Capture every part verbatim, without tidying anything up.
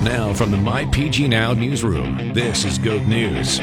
Now from the My P G Now newsroom, this is Goat News.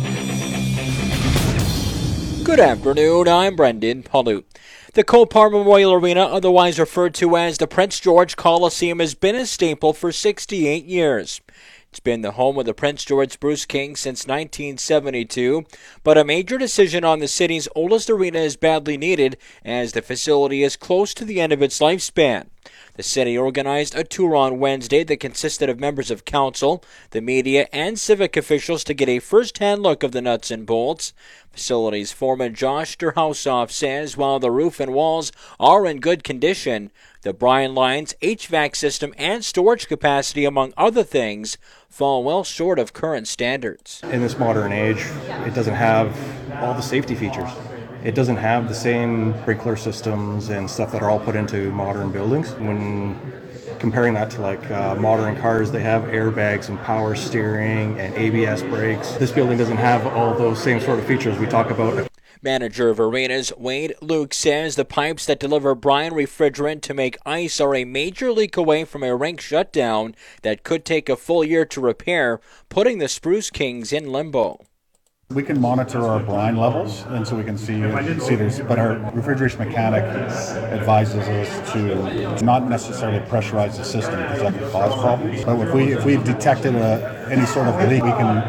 Good afternoon, I'm Brendan Palut. The Copar Memorial Arena, otherwise referred to as the Prince George Coliseum, has been a staple for sixty-eight years. It's been the home of the Prince George Spruce Kings since nineteen seventy-two, but a major decision on the city's oldest arena is badly needed as the facility is close to the end of its lifespan. The city organized a tour on Wednesday that consisted of members of council, the media, and civic officials to get a first-hand look of the nuts and bolts. Facilities foreman Josh Derhausoff says while the roof and walls are in good condition, the Bryan Line's H V A C system and storage capacity, among other things, fall well short of current standards. In this modern age, it doesn't have all the safety features. It doesn't have the same sprinkler systems and stuff that are all put into modern buildings. When comparing that to like uh, modern cars, they have airbags and power steering and A B S brakes. This building doesn't have all those same sort of features we talk about. Manager of Arenas, Wade Luke, says the pipes that deliver brine refrigerant to make ice are a major leak away from a rink shutdown that could take a full year to repair, putting the Spruce Kings in limbo. We can monitor our brine levels, and so we can see see this. But our refrigeration mechanic advises us to not necessarily pressurize the system because that can cause problems. But if we if we've detected a, any sort of leak, we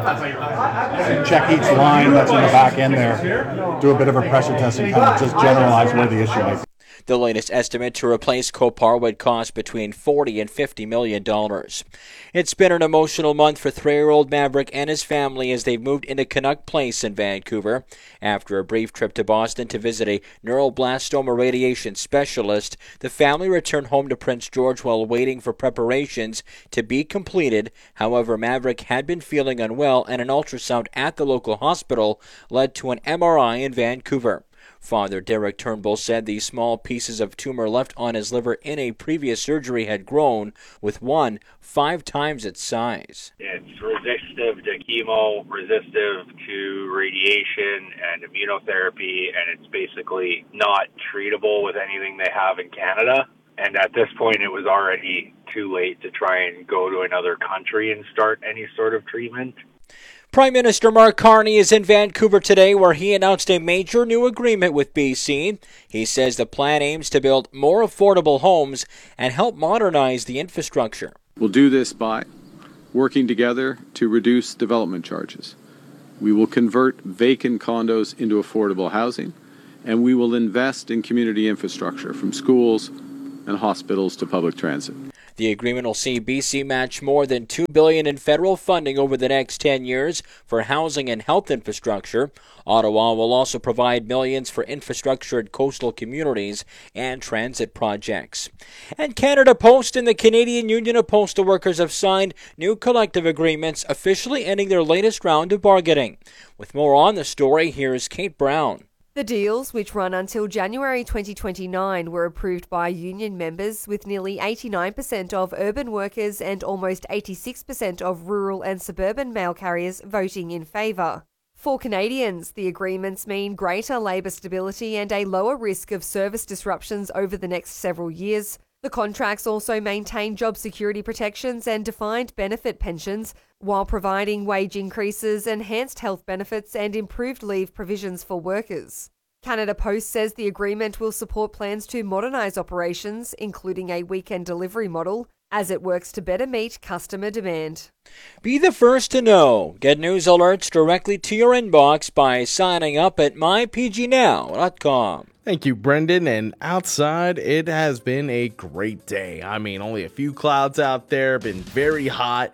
can check each line that's in the back end there, do a bit of a pressure test, and kind of just generalize where the issue might be. The latest estimate to replace Copar would cost between forty and fifty million dollars. It's been an emotional month for three-year-old Maverick and his family as they've moved into Canuck Place in Vancouver. After a brief trip to Boston to visit a neuroblastoma radiation specialist, the family returned home to Prince George while waiting for preparations to be completed. However, Maverick had been feeling unwell, and an ultrasound at the local hospital led to an M R I in Vancouver. Father Derek Turnbull said the small pieces of tumor left on his liver in a previous surgery had grown, with one five times its size. It's resistive to chemo, resistive to radiation and immunotherapy, and it's basically not treatable with anything they have in Canada. And at this point, it was already too late to try and go to another country and start any sort of treatment. Prime Minister Mark Carney is in Vancouver today, where he announced a major new agreement with B C. He says the plan aims to build more affordable homes and help modernize the infrastructure. We'll do this by working together to reduce development charges. We will convert vacant condos into affordable housing, and we will invest in community infrastructure from schools and hospitals to public transit. The agreement will see B C match more than two billion dollars in federal funding over the next ten years for housing and health infrastructure. Ottawa will also provide millions for infrastructure in coastal communities and transit projects. And Canada Post and the Canadian Union of Postal Workers have signed new collective agreements, officially ending their latest round of bargaining. With more on the story, here's Kate Brown. The deals, which run until January twenty twenty-nine, were approved by union members, with nearly eighty-nine percent of urban workers and almost eighty-six percent of rural and suburban mail carriers voting in favour. For Canadians, the agreements mean greater labour stability and a lower risk of service disruptions over the next several years. The contracts also maintain job security protections and defined benefit pensions, while providing wage increases, enhanced health benefits and improved leave provisions for workers. Canada Post says the agreement will support plans to modernise operations, including a weekend delivery model, as it works to better meet customer demand. Be the first to know. Get news alerts directly to your inbox by signing up at my p g now dot com. Thank you, Brendan. And outside, it has been a great day. I mean, only a few clouds out there, been very hot.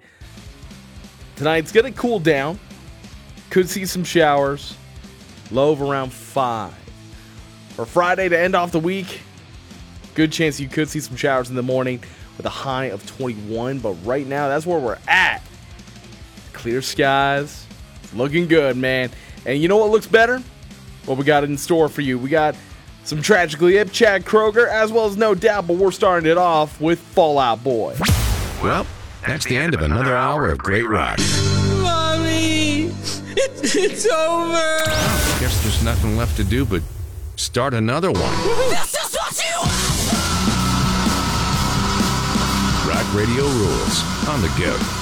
Tonight's going to cool down. Could see some showers. Low of around five. For Friday to end off the week, good chance you could see some showers in the morning with a high of twenty-one. But right now, that's where we're at. Clear skies. Looking good, man. And you know what looks better? What we got in store for you. We got some Tragically Hip, Chad Kroeger, as well as No Doubt, but we're starting it off with Fall Out Boy. Well, that's the end of another hour of great rock. Mommy, it's, it's over. I guess there's nothing left to do but start another one. This is what you want. Rock Radio rules on the go.